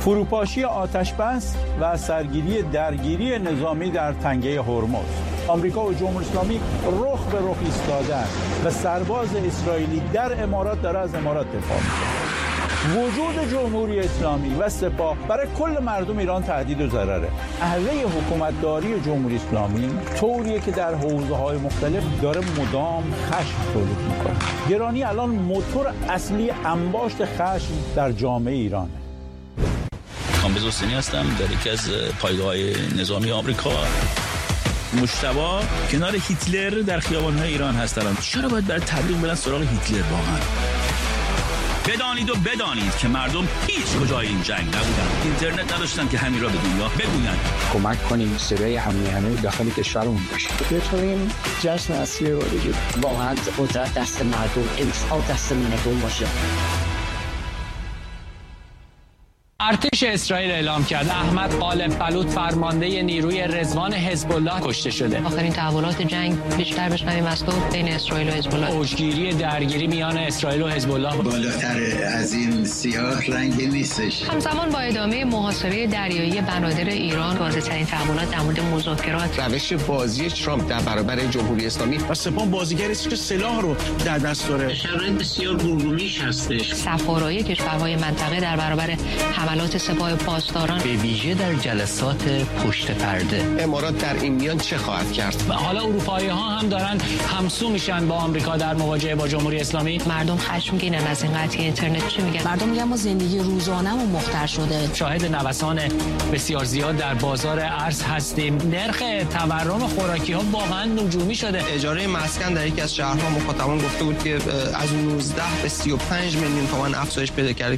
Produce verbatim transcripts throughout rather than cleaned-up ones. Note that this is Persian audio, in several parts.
فروپاشی آتش‌بس و سرگیری درگیری نظامی در تنگه هرمز. آمریکا و جمهوری اسلامی رخ به رخ ایستادن و سرباز اسرائیلی در امارات داره از امارات دفاع می‌کنه. وجود جمهوری اسلامی و سپاه برای کل مردم ایران تهدید و ضرره. اهله حکومتداری جمهوری اسلامی طوریه که در حوزه‌های مختلف داره مدام خشم تولید میکنه. گرانی الان موتور اصلی انباشت خشم در جامعه ایرانه. کامبیز حسینی هستم، در یکی از پایگاه‌های نظامی آمریکا. مجتبی کنار هیتلر در خیابان‌های ایران هستن. چرا باید برای تبلیغ برن سراغ هیتلر واقعا؟ بدانید و بدانید که مردم هیچ کجای این جنگ نبودن. اینترنت نداشتن که همین را به دنیا بگویند. کمک کنیم صدای امنی همه داخل کشورمون باشه. بتونیم جشن اصلی رو بگیریم. واقعا قدرت دست مردم، انصاف دست مردم باشه. ارتش اسرائیل اعلام کرد احمد قالب بلوط فرمانده نیروی رضوان حزب الله کشته شده. آخرین تحولات جنگ بیشتر بشنویم از تو بین اسرائیل و حزب الله. اوجگیری درگیری میان اسرائیل و حزب الله بالاتر از این سیاه رنگی نیستش. همزمان با ادامه محاصره دریایی بنادر ایران، واضح‌ترین تحولات در مورد مذاکرات، روش بازی ترامپ در برابر جمهوری اسلامی و سپاه بازیگری است که سلاح رو در دست داره. شرایط بسیار گرگومیش هستش. سفارای کشورهای منطقه در برابر حملات سپاه پاسداران، به ویژه در جلسات پشت پرده. امارات در این میان چه خواهد کرد؟ و حالا اروپایی ها هم دارن همسو میشن با آمریکا در مواجهه با جمهوری اسلامی. مردم خشمگینن از این قضیه. اینترنت چی میگن؟ مردم میگن ما زندگی روزانه‌مون مختل شده. شاهد نوسان بسیار زیاد در بازار ارز هستیم. نرخ تورم خوراکی ها واقعا نجومی شده. اجاره مسکن در یکی از شهرها مخاطبان گفته بود که از نوزده به سی و پنج میلیون تومان افزایش پیدا کرده.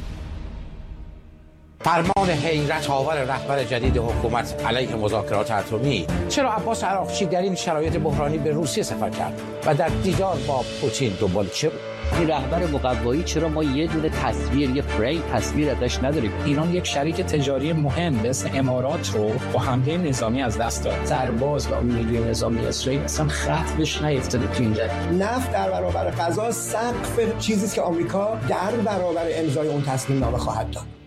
فرمان حیرت آور رهبر جدید حکومت علیه مذاکرات اتمی. چرا عباس عراقچی در این شرایط بحرانی به روسیه سفر کرد و در دیدار با پوتین دنبال چه بود؟ این رهبر مقوایی چرا ما یه دونه تصویر، یه فریم تصویر ازش نداریم؟ ایران یک شریک تجاری مهم به اسم امارات رو با حمله نظامی از دست داد. سرباز و نیروی نظامی اسرائیل اصلا خط بهش نیفتاده تو این جنگ. نفت در برابر غذا سقف چیزی که آمریکا در برابر امضای اون تصمیم نامه خواهد داد.